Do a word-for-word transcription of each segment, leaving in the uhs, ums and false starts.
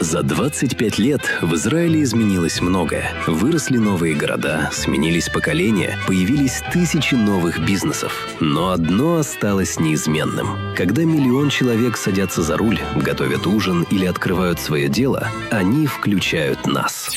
За двадцать пять лет в Израиле изменилось многое. Выросли новые города, сменились поколения, появились тысячи новых бизнесов. Но одно осталось неизменным. Когда миллион человек садятся за руль, готовят ужин или открывают свое дело, они включают нас.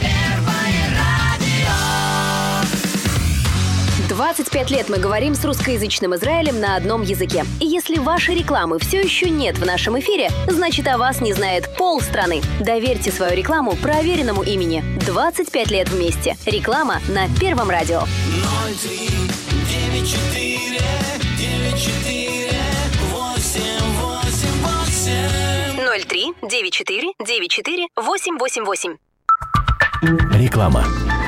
двадцать пять лет мы говорим с русскоязычным Израилем на одном языке. И если вашей рекламы все еще нет в нашем эфире, значит, о вас не знает полстраны. Доверьте свою рекламу проверенному имени. двадцать пять лет вместе. Реклама на Первом радио. ноль три девять четыре девять четыре восемь восемь восемь. ноль три девять четыре девять четыре восемь восемь восемь. Реклама.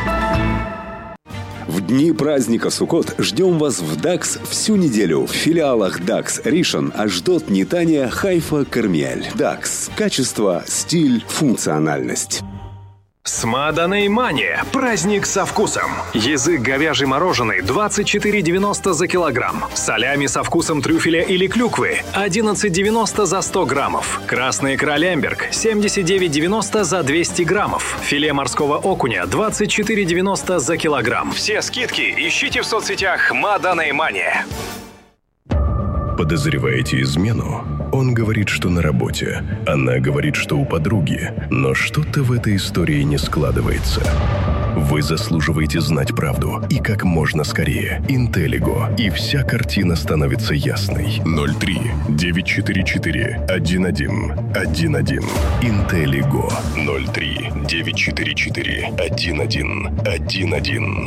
В дни праздника Суккот ждем вас в дакс всю неделю в филиалах дакс Ришон, Ашдод, Нетания, Хайфа, Кармиэль. дакс. Качество, стиль, функциональность. Смаданей Мания. Праздник со вкусом. Язык говяжий мороженый двадцать четыре девяносто за килограмм. Солями со вкусом трюфеля или клюквы одиннадцать девяносто за сто граммов. Красный икра Лемберг семьдесят девять девяносто за двести граммов. Филе морского окуня двадцать четыре девяносто за килограмм. Все скидки ищите в соцсетях Смаданей Мания. Подозреваете измену? Он говорит, что на работе. Она говорит, что у подруги. Но что-то в этой истории не складывается. Вы заслуживаете знать правду. И как можно скорее. Интеллиго. И вся картина становится ясной. ноль три девять четыре четыре один один один один. Интеллиго. ноль три девять четыре четыре один один один один.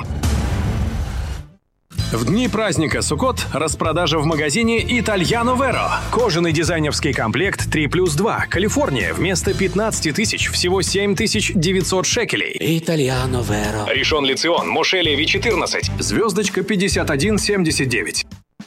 В дни праздника Суккот распродажа в магазине Italiano Vero. Кожаный дизайнерский комплект три плюс два. Калифорния. Вместо пятнадцать тысяч всего семь тысяч девятьсот шекелей. Italiano Vero. Ришон Лицион. Моше Леви четырнадцать. Звездочка пятьдесят один семьдесят девять.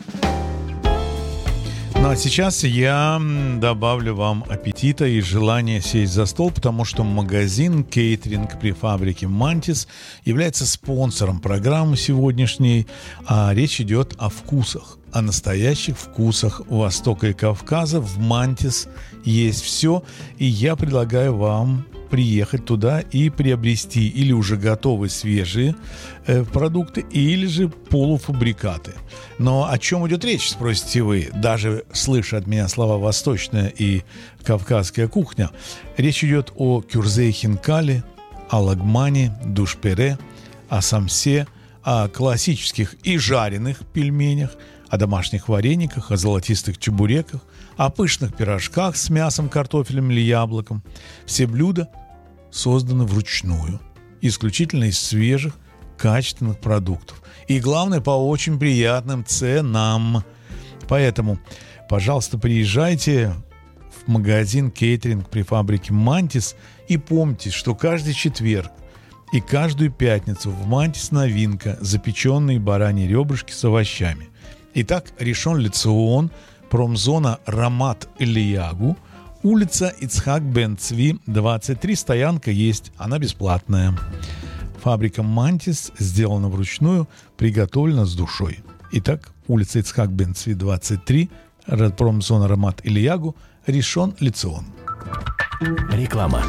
Ну а сейчас я добавлю вам аппетита и желания сесть за стол, потому что магазин «Кейтеринг» при фабрике «Мантис» является спонсором программы сегодняшней, а речь идет о вкусах, о настоящих вкусах Востока и Кавказа. В «Мантис» есть все, и я предлагаю вам приехать туда и приобрести или уже готовые свежие э, продукты, или же полуфабрикаты. Но о чем идет речь, спросите вы, даже слыша от меня слова «восточная» и «кавказская кухня». Речь идет о кюрзе хинкали, о лагмане, душпере, о самсе, о классических и жареных пельменях, о домашних варениках, о золотистых чебуреках, о пышных пирожках с мясом, картофелем или яблоком. Все блюда созданы вручную, исключительно из свежих, качественных продуктов. И главное, по очень приятным ценам. Поэтому, пожалуйста, приезжайте в магазин «Кейтеринг» при фабрике «Мантис» и помните, что каждый четверг и каждую пятницу в «Мантис» новинка – запеченные бараньи ребрышки с овощами. Итак, Ришон Лицион, промзона Рамат Элиягу, улица Ицхак бен Цви, двадцать три, стоянка есть, она бесплатная. Фабрика «Мантис» сделана вручную, приготовлена с душой. Итак, улица Ицхак бен Цви, двадцать три, промзона Рамат Элиягу, Ришон Лицион. Реклама.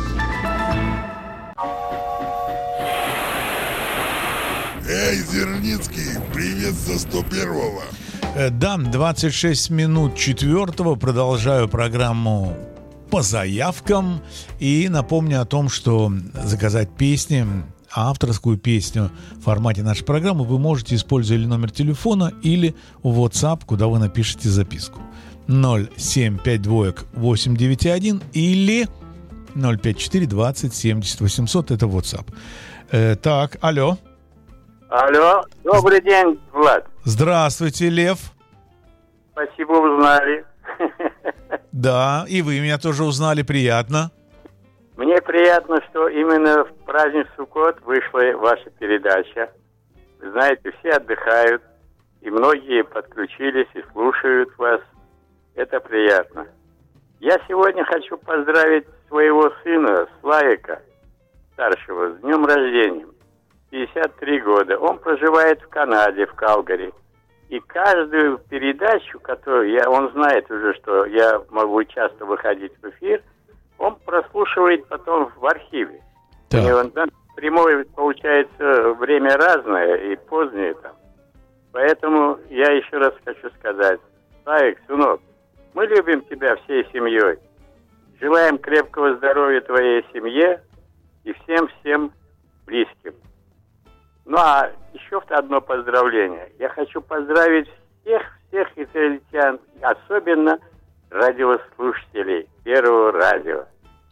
Эй, Зерницкий, привет со сто первого. Да, двадцать шесть минут четвертого. Продолжаю программу по заявкам. И напомню о том, что заказать песни, авторскую песню в формате нашей программы вы можете, используя или номер телефона, или WhatsApp, куда вы напишите записку. ноль семь пять два восемь девять один или ноль пять четыре двадцать семьдесят восемьсот. Это WhatsApp. Э, так, алло. Алло, добрый день, Влад. Здравствуйте, Лев. Спасибо, узнали. Да, и вы меня тоже узнали, приятно. Мне приятно, что именно в праздник Суккот вышла ваша передача. Вы знаете, все отдыхают, и многие подключились и слушают вас. Это приятно. Я сегодня хочу поздравить своего сына, Славика, старшего, с днем рождения. пятьдесят три года. Он проживает в Канаде, в Калгари. И каждую передачу, которую я, он знает уже, что я могу часто выходить в эфир, он прослушивает потом в архиве. Так. У него да, прямое, получается, время разное и позднее там. Поэтому я еще раз хочу сказать. Славик, сынок, мы любим тебя всей семьей. Желаем крепкого здоровья твоей семье и всем-всем близким. Ну, а еще одно поздравление. Я хочу поздравить всех-всех израильтян, особенно радиослушателей Первого радио.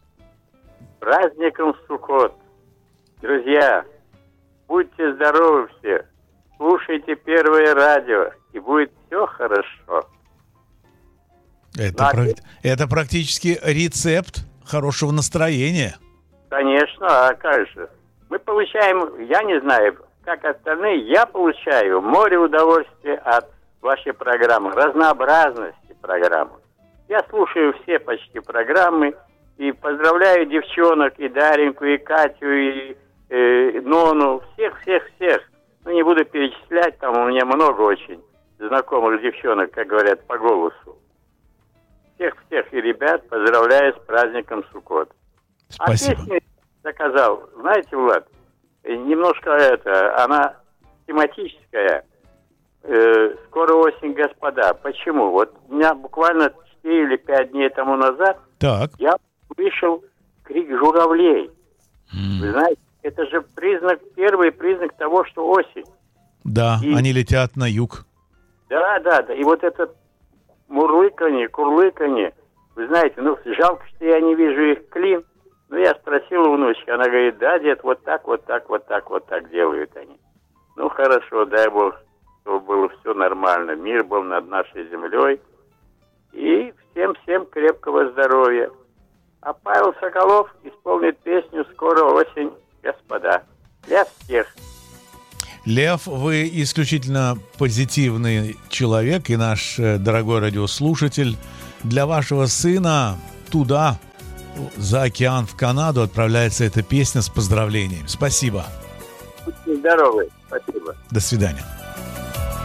Праздником Суккот! Друзья, будьте здоровы все, слушайте Первое радио, и будет все хорошо. Это, А, прак- это практически рецепт хорошего настроения. Конечно, а как же? Мы получаем, я не знаю, как остальные, я получаю море удовольствия от вашей программы, разнообразности программы. Я слушаю все почти программы и поздравляю девчонок, и Дареньку, и Катю, и э, Нону, всех-всех-всех. Ну, не буду перечислять, там у меня много очень знакомых девчонок, как говорят, по голосу. Всех-всех и ребят поздравляю с праздником Суккот. Спасибо. А песню заказал, знаете, Влад, немножко это, она тематическая. Э, скоро осень, господа. Почему? Вот у меня буквально четыре или пять дней тому назад Так. я услышал крик журавлей. М. Вы знаете, это же признак, первый признак того, что осень. Да, И- они летят на юг. Да, да, да. И вот это мурлыканье, курлыканье, вы знаете, ну, жалко, что я не вижу их клин. Ну, я спросил у внучки, она говорит, да, дед, вот так, вот так, вот так, вот так делают они. Ну, хорошо, дай Бог, чтобы было все нормально. Мир был над нашей землей. И всем-всем крепкого здоровья. А Павел Соколов исполнит песню «Скоро осень, господа». Для всех. Лев, вы исключительно позитивный человек и наш э, дорогой радиослушатель. Для вашего сына туда, за океан, в Канаду, отправляется эта песня с поздравлениями. Спасибо. Будьте здоровы. Спасибо. До свидания.